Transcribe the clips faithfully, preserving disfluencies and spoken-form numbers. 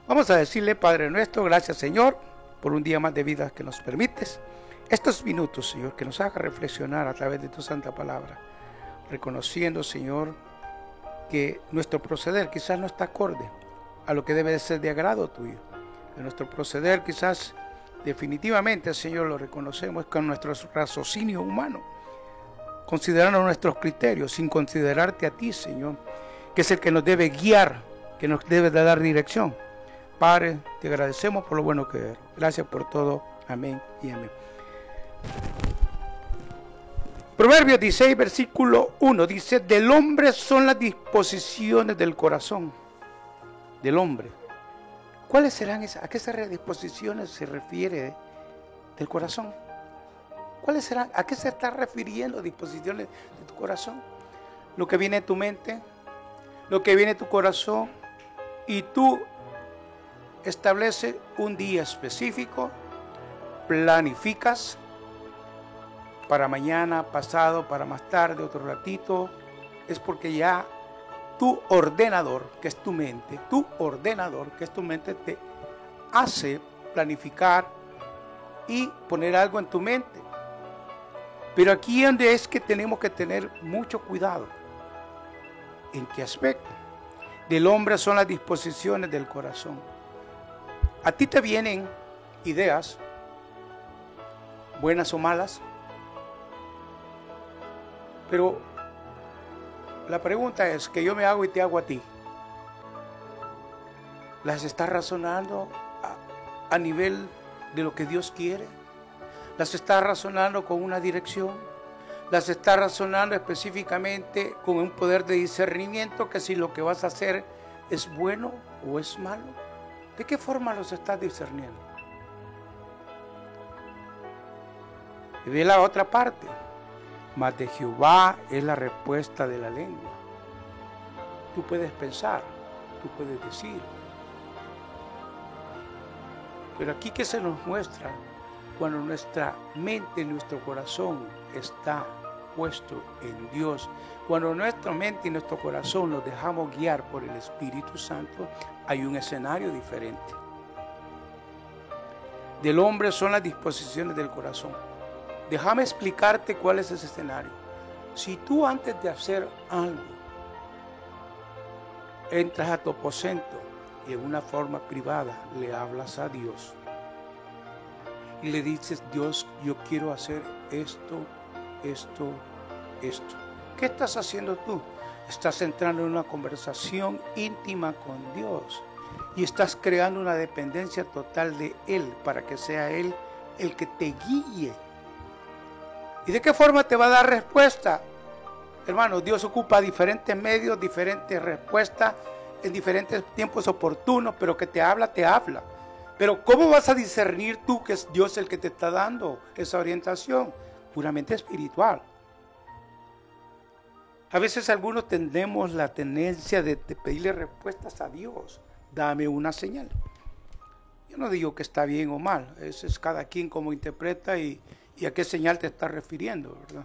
Vamos a decirle: Padre nuestro, gracias Señor por un día más de vida que nos permites. Estos minutos, Señor, que nos haga reflexionar a través de tu santa palabra, reconociendo, Señor, que nuestro proceder quizás no está acorde a lo que debe de ser de agrado tuyo. Que nuestro proceder quizás definitivamente, Señor, lo reconocemos con nuestro raciocinio humano, considerando nuestros criterios, sin considerarte a ti, Señor, que es el que nos debe guiar, que nos debe de dar dirección. Padre, te agradecemos por lo bueno que eres. Gracias por todo. Amén y amén. Proverbios dieciséis, versículo uno, dice: del hombre son las disposiciones del corazón. Del hombre. ¿Cuáles serán esas? ¿A qué esas disposiciones se refiere del corazón? ¿Cuáles serán? ¿A qué se está refiriendo disposiciones de tu corazón? Lo que viene de tu mente, lo que viene de tu corazón, y tú estableces un día específico, planificas para mañana, pasado, para más tarde, otro ratito. Es porque ya tu ordenador, que es tu mente, tu ordenador, que es tu mente, te hace planificar y poner algo en tu mente. Pero aquí es donde es que tenemos que tener mucho cuidado. ¿En qué aspecto? Del hombre son las disposiciones del corazón. A ti te vienen ideas, buenas o malas, pero la pregunta es que yo me hago y te hago a ti. ¿Las estás razonando a, a nivel de lo que Dios quiere? ¿Las estás razonando con una dirección? ¿Las estás razonando específicamente con un poder de discernimiento, que si lo que vas a hacer es bueno o es malo? ¿De qué forma los estás discerniendo? Y ve la otra parte. Mas de Jehová es la respuesta de la lengua. Tú puedes pensar, tú puedes decir. Pero aquí que se nos muestra, cuando nuestra mente, nuestro corazón está puesto en Dios, cuando nuestra mente y nuestro corazón los dejamos guiar por el Espíritu Santo, hay un escenario diferente. Del hombre son las disposiciones del corazón. Déjame explicarte cuál es ese escenario. Si tú antes de hacer algo entras a tu aposento y en una forma privada le hablas a Dios y le dices: Dios, yo quiero hacer esto, esto, esto. ¿Qué estás haciendo tú? Estás entrando en una conversación íntima con Dios y estás creando una dependencia total de Él para que sea Él el que te guíe. ¿Y de qué forma te va a dar respuesta? Hermano, Dios ocupa diferentes medios, diferentes respuestas en diferentes tiempos oportunos, pero que te habla, te habla. Pero ¿cómo vas a discernir tú que es Dios el que te está dando esa orientación? Puramente espiritual. A veces algunos tenemos la tendencia de, de pedirle respuestas a Dios. Dame una señal. Yo no digo que está bien o mal, eso es cada quien como interpreta y, y a qué señal te está refiriendo, ¿verdad?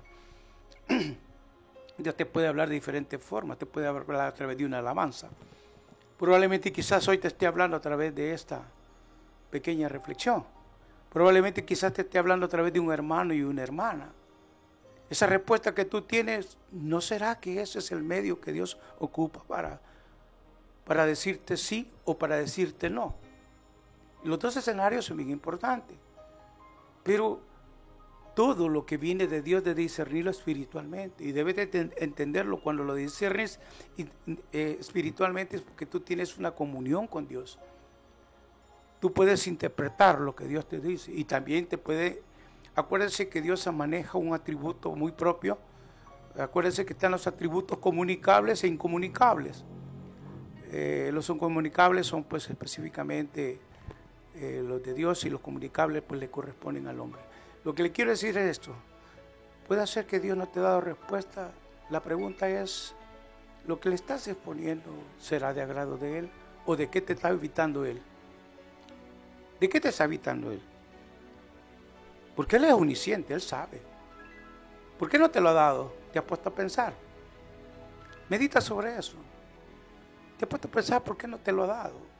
Dios te puede hablar de diferentes formas, te puede hablar a través de una alabanza. Probablemente quizás hoy te esté hablando a través de esta pequeña reflexión. Probablemente quizás te esté hablando a través de un hermano y una hermana. Esa respuesta que tú tienes, ¿no será que ese es el medio que Dios ocupa para, para decirte sí o para decirte no? Y los dos escenarios son bien importantes. Pero todo lo que viene de Dios debe discernirlo espiritualmente. Y debes de entenderlo cuando lo discernes eh, espiritualmente, es porque tú tienes una comunión con Dios. Tú puedes interpretar lo que Dios te dice y también te puede... Acuérdense que Dios maneja un atributo muy propio. Acuérdense que están los atributos comunicables e incomunicables. Eh, los incomunicables son pues específicamente eh, los de Dios y los comunicables pues le corresponden al hombre. Lo que le quiero decir es esto. Puede ser que Dios no te ha dado respuesta. La pregunta es, ¿lo que le estás exponiendo será de agrado de Él? ¿O de qué te está evitando Él? ¿De qué te está evitando Él? Porque Él es omnisciente, Él sabe. ¿Por qué no te lo ha dado? ¿Te has puesto a pensar? Medita sobre eso. ¿Te has puesto a pensar por qué no te lo ha dado?